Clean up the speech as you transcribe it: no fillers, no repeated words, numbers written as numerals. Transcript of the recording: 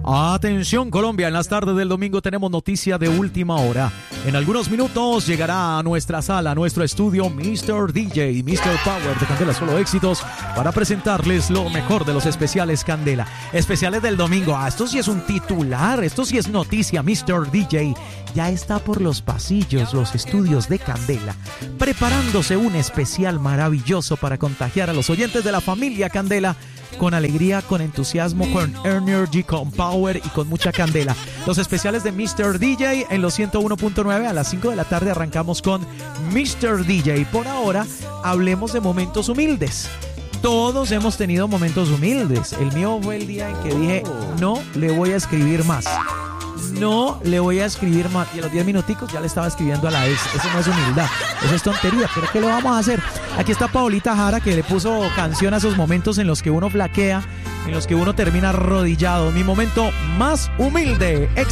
Atención Colombia, en las tardes del domingo tenemos noticia de última hora. En algunos minutos llegará a nuestra sala, a nuestro estudio, Mr. DJ, Mr. Power de Candela Solo Éxitos para presentarles lo mejor de los especiales Candela. Especiales del domingo, esto sí es un titular, esto sí es noticia. Mr. DJ ya está por los pasillos, los estudios de Candela, preparándose un especial maravilloso para contagiar a los oyentes de la familia Candela con alegría, con entusiasmo, con energy, con power y con mucha candela. Los especiales de Mr. DJ en los 101.9 a las 5 de la tarde arrancamos con Mr. DJ. Por ahora, hablemos de momentos humildes. Todos hemos tenido momentos humildes. El mío fue el día en que dije, no le voy a escribir más. No le voy a escribir más. Y a los 10 minuticos ya le estaba escribiendo a la ex. Eso no es humildad, eso es tontería. Pero ¿qué le vamos a hacer? Aquí está Paulita Jara, que le puso canción a esos momentos en los que uno flaquea, en los que uno termina arrodillado. Mi momento más humilde.